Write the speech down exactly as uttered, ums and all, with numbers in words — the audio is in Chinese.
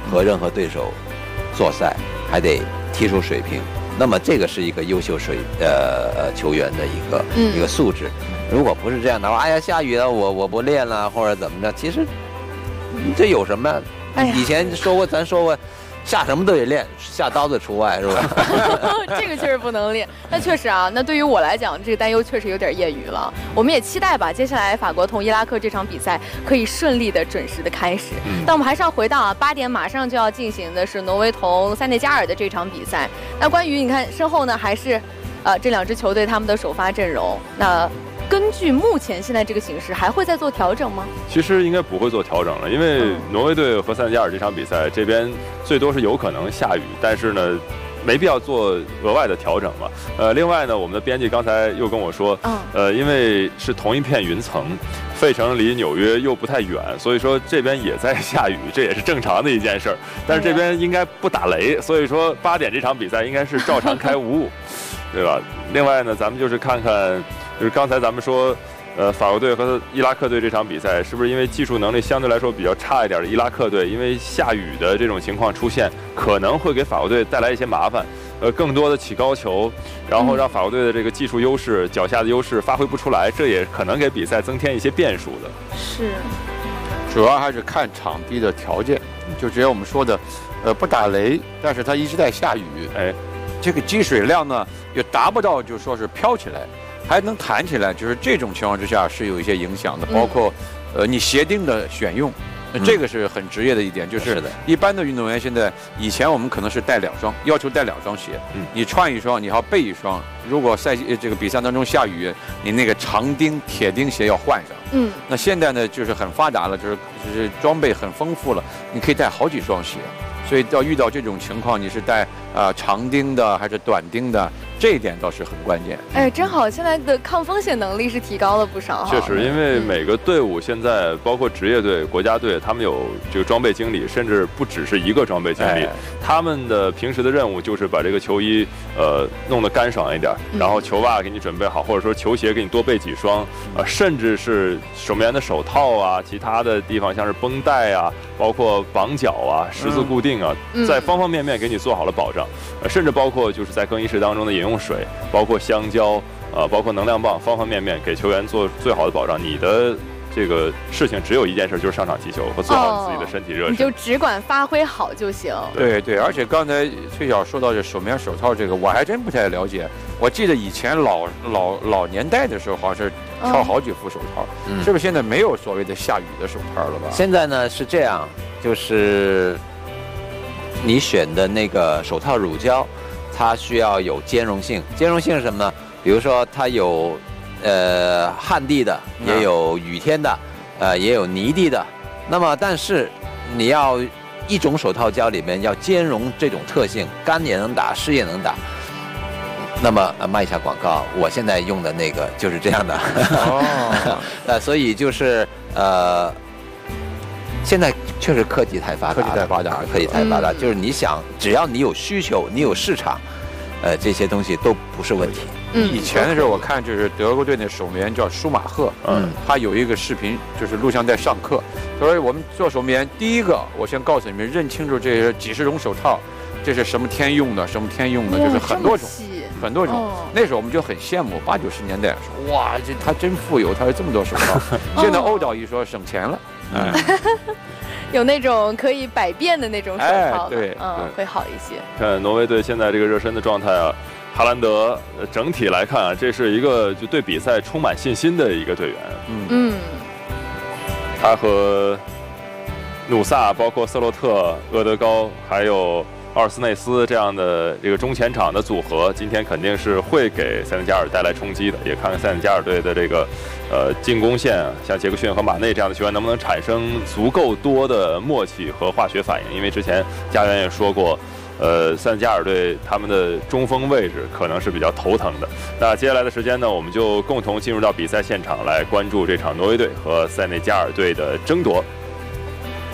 和任何对手作赛，还得踢出水平。那么这个是一个优秀水呃球员的一个、嗯、一个素质。如果不是这样的话，哎呀下雨了，我我不练了或者怎么着，其实这有什么？哎、以前说过，咱说过。下什么都得练，下刀子除外，是吧？ 这个确实不能练。那确实啊，那对于我来讲，这个担忧确实有点业余了。我们也期待吧，接下来法国同伊拉克这场比赛可以顺利的、准时的开始。嗯、但我们还是要回到啊，八点马上就要进行的是挪威同塞内加尔的这场比赛。那关于你看身后呢，还是呃这两支球队他们的首发阵容。那根据目前现在这个形势，还会再做调整吗？ 其实应该不会做调整了，因为挪威队和塞内加尔这场比赛，这边最多是有可能下雨，但是呢，没必要做额外的调整嘛。呃，另外呢，我们的编辑刚才又跟我说，呃，因为是同一片云层，费城离纽约又不太远，所以说这边也在下雨，这也是正常的一件事儿。但是这边应该不打雷，所以说八点这场比赛应该是照常开无误，对吧？另外呢，咱们就是看看。就是刚才咱们说，呃，法国队和伊拉克队这场比赛，是不是因为技术能力相对来说比较差一点的伊拉克队，因为下雨的这种情况出现，可能会给法国队带来一些麻烦，呃，更多的起高球，然后让法国队的这个技术优势、脚下的优势发挥不出来，这也可能给比赛增添一些变数的。 是， 主要还是看场地的条件，就只有我们说的，呃，不打雷，但是它一直在下雨，哎，这个积水量呢也达不到，就说是飘起来。还能弹起来，就是这种情况之下是有一些影响的，包括，呃，你鞋钉的选用，那这个是很职业的一点，就是一般的运动员现在，以前我们可能是带两双，要求带两双鞋，你穿一双，你还要备一双，如果赛季这个比赛当中下雨，你那个长钉、铁钉鞋要换上，嗯，那现在呢就是很发达了，就是就是装备很丰富了，你可以带好几双鞋。所以要遇到这种情况，你是带啊、呃、长钉的还是短钉的，这一点倒是很关键。 哎，真好，现在的抗风险能力是提高了不少。 确实，因为每个队伍现在包括职业队、国家队，他们有这个装备经理，甚至不只是一个装备经理。哎、他们的平时的任务就是把这个球衣呃弄得干爽一点，然后球袜给你准备好，或者说球鞋给你多备几双，啊、呃，甚至是守门员的手套啊，其他的地方像是绷带啊，包括绑脚啊、十字固定。嗯啊，在方方面面给你做好了保障，呃，甚至包括就是在更衣室当中的饮用水，包括香蕉，呃，包括能量棒，方方面面给球员做最好的保障。你的这个事情只有一件事，就是上场踢球和做好你自己的身体热身，哦、 你就只管发挥好就行。 对对，而且刚才崔晓说到这手棉手套这个，我还真不太了解。我记得以前老老老年代的时候，好像是挑好几副手套，嗯、是不是现在没有所谓的下雨的手套了吧？ 现在呢是这样，就是。你选的那个手套乳胶，它需要有兼容性。兼容性是什么呢？比如说它有，呃，旱地的，也有雨天的，呃，也有泥地的。那么，但是你要一种手套胶里面要兼容这种特性，干也能打，湿也能打。那么，呃，卖一下广告，我现在用的那个就是这样的。哦。呃，所以就是呃。现在确实科技太发达， 科技太发达， 科技太发达，就是你想，只要你有需求，你有市场，呃，这些东西都不是问题。 嗯，以前的时候我看就是德国队那守门员叫舒马赫，嗯，他有一个视频，就是录像带上课，他说我们做守门员，第一个我先告诉你们，认清楚这几十种手套，这是什么天用的，什么天用的，就是很多种。很多种，哦、那时候我们就很羡慕，八九十年代说哇，这他真富有，他有这么多手套。现在欧导一说省钱了， 嗯，有那种可以百变的那种手套， 哎、对， 嗯，会好一些。 看挪威队现在这个热身的状态啊，哈兰德整体来看啊，这是一个就对比赛充满信心的一个队员。嗯嗯，他和努萨，包括瑟洛特、厄德高，还有。奥尔斯内斯这样的这个中前场的组合，今天肯定是会给塞内加尔带来冲击的。也看看塞内加尔队的这个呃进攻线啊，像杰克逊和马内这样的球员能不能产生足够多的默契和化学反应。因为之前家园也说过，呃，塞内加尔队他们的中锋位置可能是比较头疼的。那接下来的时间呢，我们就共同进入到比赛现场来关注这场挪威队和塞内加尔队的争夺。